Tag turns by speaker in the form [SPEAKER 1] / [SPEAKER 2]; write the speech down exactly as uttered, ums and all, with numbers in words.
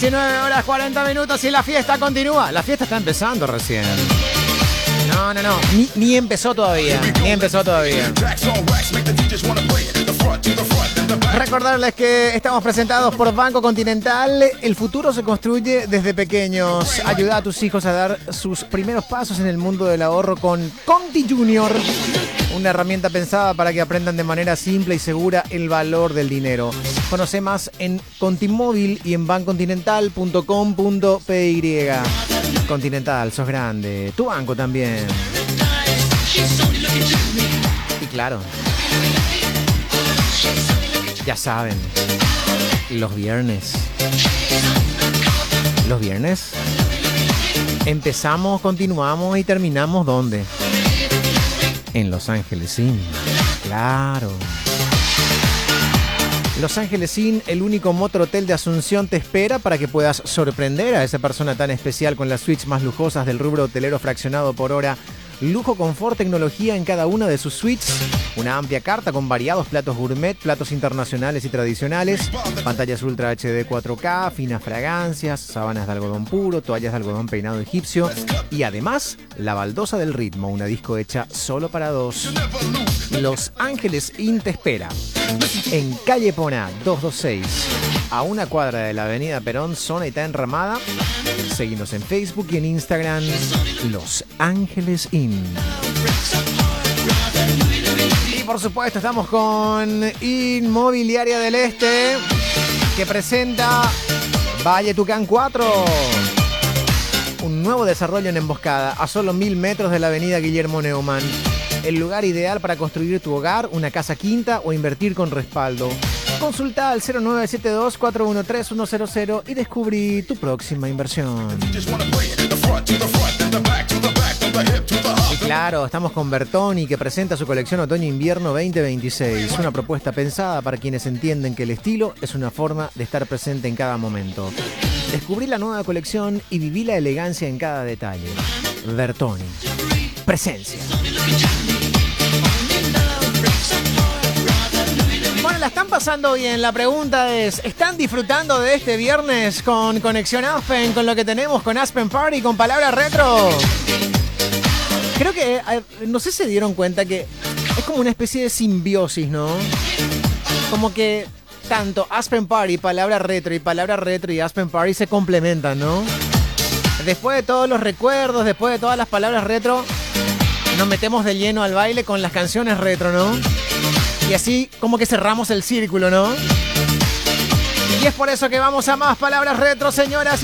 [SPEAKER 1] diecinueve horas cuarenta minutos y la fiesta continúa. La fiesta está empezando recién. No, no, no. Ni, ni empezó todavía. Ni empezó todavía. Recordarles que estamos presentados por Banco Continental. El futuro se construye desde pequeños. Ayuda a tus hijos a dar sus primeros pasos en el mundo del ahorro con Conti Junior. Una herramienta pensada para que aprendan de manera simple y segura el valor del dinero. Conoce más en Contimóvil y en bancontinental punto com punto pe y. Continental, sos grande. Tu banco también. Y claro, ya saben, los viernes. Los viernes empezamos, continuamos y terminamos ¿dónde? En Los Ángeles Inn. Claro. Los Ángeles Inn, el único motorhotel de Asunción, te espera para que puedas sorprender a esa persona tan especial con las suites más lujosas del rubro hotelero fraccionado por hora. Lujo, confort, tecnología en cada una de sus suites. Una amplia carta con variados platos gourmet, platos internacionales y tradicionales, pantallas Ultra H D cuatro K, finas fragancias, sábanas de algodón puro, toallas de algodón peinado egipcio y además la baldosa del ritmo, una disco hecha solo para dos. Los Ángeles Inn te espera en calle Poná doscientos veintiséis, a una cuadra de la avenida Perón, zona Itá Enramada. Seguinos en Facebook y en Instagram, Los Ángeles Inn. Y por supuesto estamos con Inmobiliaria del Este, que presenta Valle Tucán cuatro. Un nuevo desarrollo en Emboscada, a solo mil metros de la avenida Guillermo Neumann. El lugar ideal para construir tu hogar, una casa quinta o invertir con respaldo. Consulta al cero nueve siete dos, cuatro uno tres, uno cero cero y descubrí tu próxima inversión. Y claro, estamos con Bertoni, que presenta su colección Otoño-Invierno veinte veintiséis. Una propuesta pensada para quienes entienden que el estilo es una forma de estar presente en cada momento. Descubrí la nueva colección y viví la elegancia en cada detalle. Bertoni. Presencia. Bueno, la están pasando bien. La pregunta es, ¿están disfrutando de este viernes con Conexión Aspen, con lo que tenemos con Aspen Party, con Palabra Retro? Creo que, no sé si se dieron cuenta que es como una especie de simbiosis, ¿no? Como que tanto Aspen Party, Palabra Retro y Palabra Retro y Aspen Party se complementan, ¿no? Después de todos los recuerdos, después de todas las palabras retro, nos metemos de lleno al baile con las canciones retro, ¿no? Y así como que cerramos el círculo, ¿no? Y es por eso que vamos a más palabras retro, señoras y